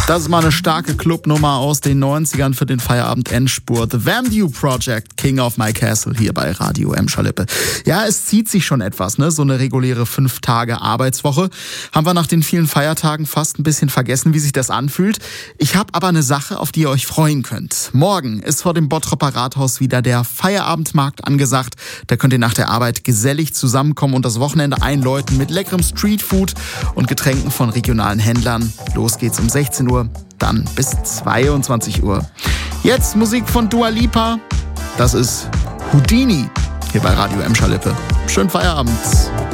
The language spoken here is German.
Das ist mal eine starke Clubnummer aus den 90ern für den Feierabend-Endspurt. The Van Project, King of My Castle, hier bei Radio Emscher-Lippe. Ja, es zieht sich schon etwas, ne? So eine reguläre 5-Tage-Arbeitswoche. Haben wir nach den vielen Feiertagen fast ein bisschen vergessen, wie sich das anfühlt. Ich habe aber eine Sache, auf die ihr euch freuen könnt. Morgen ist vor dem Bottropper Rathaus wieder der Feierabendmarkt angesagt. Da könnt ihr nach der Arbeit gesellig zusammenkommen und das Wochenende einläuten mit leckerem Streetfood und Getränken von regionalen Händlern. Los geht's um 16 Uhr, dann bis 22 Uhr. Jetzt Musik von Dua Lipa. Das ist Houdini hier bei Radio Emscher-Lippe. Schönen Feierabend.